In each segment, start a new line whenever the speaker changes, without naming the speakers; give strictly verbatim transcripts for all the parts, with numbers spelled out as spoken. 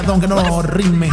aunque no rime.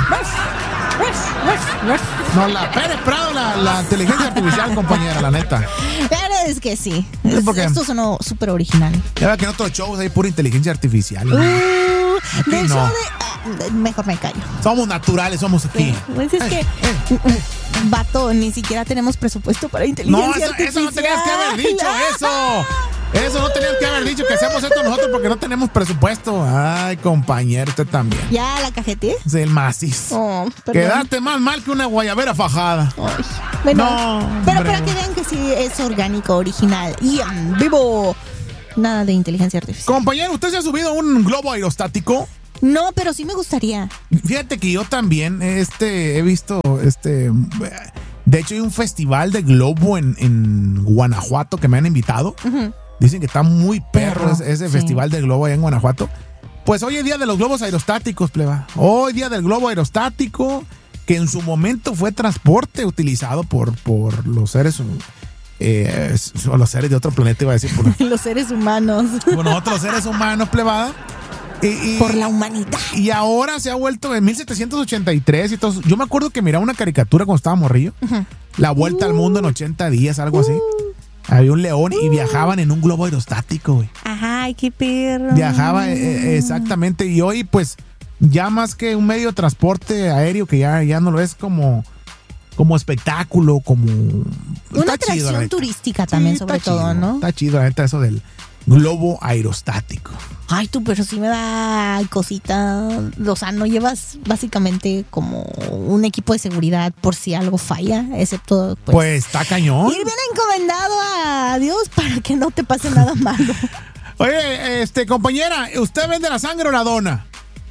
No, la Pérez Prado, la, la inteligencia artificial, compañera, la neta.
Es que sí. Es, esto sonó súper original.
Ya ve que en otros shows hay pura inteligencia artificial.
Uh, de
no.
show de, ah, mejor me callo.
Somos naturales, somos aquí.
Sí, pues es
eh,
que,
eh, eh.
vato, ni siquiera tenemos presupuesto para inteligencia
no, eso,
artificial.
Eso no tenías que haber dicho, eso. Eso no tenías que haber dicho, que hacemos esto nosotros porque no tenemos presupuesto. Ay, compañero, usted también.
¿Ya la cajeteé?
Sí, el maciz.
Oh,
quedaste más mal que una guayabera fajada.
Ay, bueno,
no,
pero
hombre.
para que vean que sí es orgánico, original y en vivo. Nada de inteligencia artificial.
Compañero, ¿usted se ha subido a un globo aerostático?
No, pero sí me gustaría.
Fíjate que yo también este, he visto, este, de hecho hay un festival de globo en, en Guanajuato que me han invitado. Uh-huh. Dicen que está muy perro, perro ese, ese sí. festival de globo allá en Guanajuato. Pues hoy es día de los globos aerostáticos, pleba. Hoy día del globo aerostático, que en su momento fue transporte utilizado por, por los seres eh, los seres de otro planeta, iba a decir. Por,
los seres humanos.
Bueno, otros seres humanos, plebada. Y, y,
por la humanidad.
Y ahora se ha vuelto en mil setecientos ochenta y tres y todo. Yo me acuerdo que miraba una caricatura cuando estaba morrillo. Uh-huh. La vuelta uh, al mundo en ochenta días, algo uh, así. Había un león uh, y viajaban en un globo aerostático, güey.
Ajá, qué perro.
Viajaba eh, exactamente. Y hoy, pues, ya más que un medio de transporte aéreo, que ya, ya no lo es como, como espectáculo, como...
Una atracción chido, turística también, sí, sobre todo,
chido,
¿no?
Está chido, la neta, eso del globo aerostático.
Ay, tú, pero sí me da cosita. O sea, no llevas básicamente como un equipo de seguridad por si algo falla, excepto...
Pues, pues está cañón.
Ir bien encomendado a Dios para que no te pase nada malo.
Oye, este, compañera, ¿usted vende la sangre o la dona?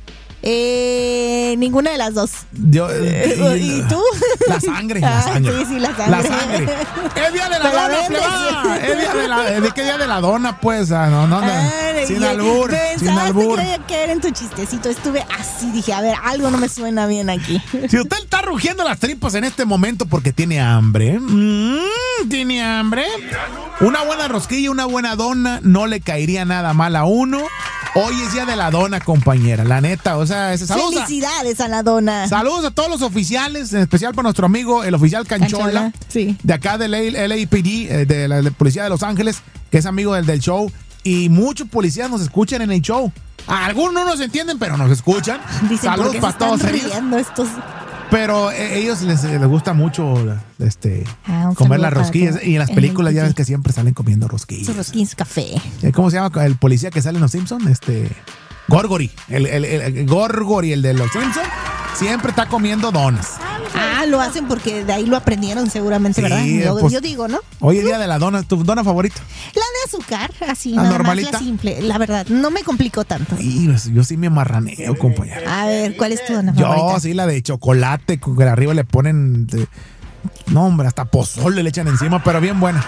Eh, ninguna de las dos.
Yo,
eh, ¿Y tú?
La sangre, la sangre.
Ah, sí, sí, la sangre.
La sangre. Es día de la dona, la plebada. Es día de la, ¿de qué día de la dona, pues? Ah, no, no, no. Ay, sin albur, sin albur.
Que que era en tu chistecito. Estuve así, dije, a ver, algo no me suena bien aquí.
Si usted está rugiendo las tripas en este momento porque tiene hambre, mmm, tiene hambre, una buena rosquilla, una buena dona no le caería nada mal a uno. Hoy es día de la dona, compañera, la neta, o sea, saludos.
Felicidades a, a la dona.
Saludos a todos los oficiales, en especial para nuestro amigo, el oficial Canchola,
Canchola sí.
de acá del L A P D, de la, de la Policía de Los Ángeles, que es amigo del, del show, y muchos policías nos escuchan en el show. Algunos no nos entienden, pero nos escuchan.
Dicen, saludos para todos ellos. Estos...
Pero eh, ellos les, les gusta mucho este ah, comer las rosquillas. Y en las películas ya ves que siempre salen comiendo rosquillas.
Sus rosquillas, café.
¿Cómo se llama el policía que sale en Los Simpsons? Este, Gorgory. El, el, el, el Gorgory, el de Los Simpsons, siempre está comiendo donas.
Ah, lo hacen porque de ahí lo aprendieron seguramente, sí, ¿verdad? Yo, pues, yo digo, ¿no?
Hoy es día de la dona. ¿Tu dona favorita?
La de azúcar, así,
¿La
nada
normalita?
más, la simple. La verdad, no me complicó tanto.
Sí, yo sí me marraneo, compañero.
A ver, ¿cuál es tu dona
yo,
favorita?
Yo sí, la de chocolate, que arriba le ponen... De, no, hombre, hasta pozole le echan encima, pero bien buena.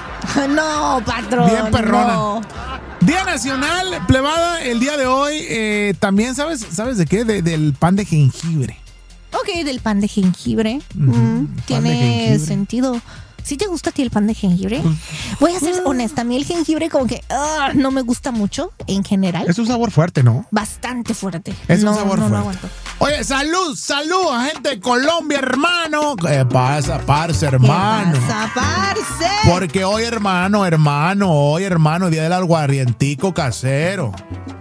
No, patrón.
Bien perrona.
No.
Día Nacional, plebada, el día de hoy, eh, también, ¿sabes sabes de qué? De, del pan de jengibre.
Ok, del pan de jengibre. Uh-huh. Mm, tiene de jengibre. Sentido. ¿Sí te gusta a ti el pan de jengibre? Voy a ser honesta, a mí el jengibre como que uh, no me gusta mucho en general.
Es un sabor fuerte, ¿no?
Bastante fuerte.
Es
no,
un sabor
no,
fuerte.
No aguanto.
Oye, salud, salud a gente de Colombia, hermano. ¿Qué pasa, parce, hermano?
¿Qué pasa, parce?
Porque hoy, hermano, hermano, hoy, hermano, día del aguardientico casero.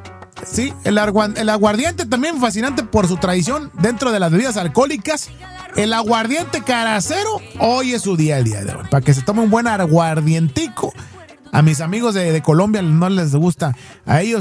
Sí, el, aguard- el aguardiente también fascinante por su tradición dentro de las bebidas alcohólicas. El aguardiente casero, hoy es su día, el día de hoy. Para que se tome un buen aguardientico. A mis amigos de, de Colombia no les gusta. A ellos.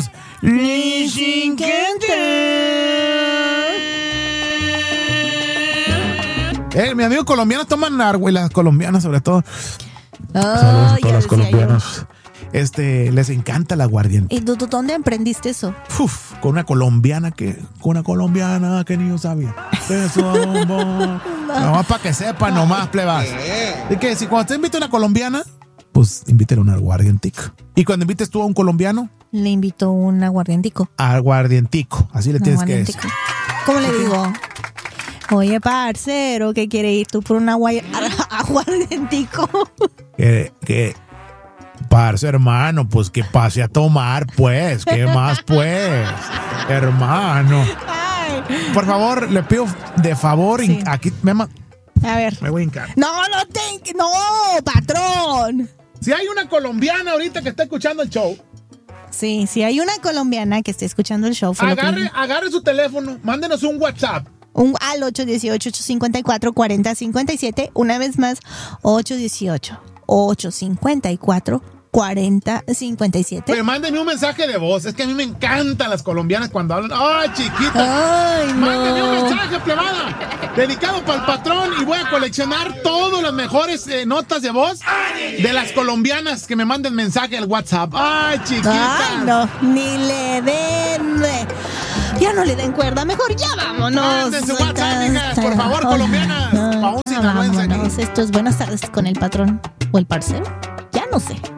Eh, mis amigos colombianos toman agua y las colombianas sobre todo.
Oh,
saludos a todos los colombianos. Este, les encanta el aguardiente.
¿Y tú, tú dónde aprendiste eso?
Uf, con una colombiana que, con una colombiana que ni yo sabía. Eso, no. Nomás para que sepan, nomás, plebas. Y que si cuando te invite a una colombiana, pues invítale un aguardientico. Y cuando invites tú a un colombiano,
le invito un aguardientico.
Aguardientico, así le tienes que decir.
¿Cómo le digo? Oye, parcero, ¿qué quiere ir tú por un agua- aguardientico?
Que, que, parce, hermano, pues que pase a tomar, pues. ¿Qué más, pues? Hermano.
Ay,
por favor, le pido de favor, sí. aquí me ma-
A ver.
Me voy a hincar.
No, no, te, no, patrón.
Si hay una colombiana ahorita que está escuchando el show.
Sí, si hay una colombiana que esté escuchando el show.
Agarre, que... agarre su teléfono, mándenos un WhatsApp.
Un, al ocho uno ocho, ocho cinco cuatro, cuatro cero cinco siete. Una vez más, ocho uno ocho, ocho cinco cuatro, cuatro cero cinco siete.
Pero mándenme un mensaje de voz. Es que a mí me encantan las colombianas cuando hablan. ¡Ay, chiquita!
Ay, no.
Mándenme un mensaje, plebada. Dedicado para el patrón y voy a coleccionar todas las mejores eh, notas de voz de las colombianas que me manden mensaje al WhatsApp. ¡Ay, chiquita!
Ay, no. Ni le den... Ya no le den cuerda. Mejor ya vámonos.
Mándense WhatsApp, hijas. Por favor, colombianas.
No, vámonos. Esto es Buenas tardes con el patrón o el parcero. Ya no sé.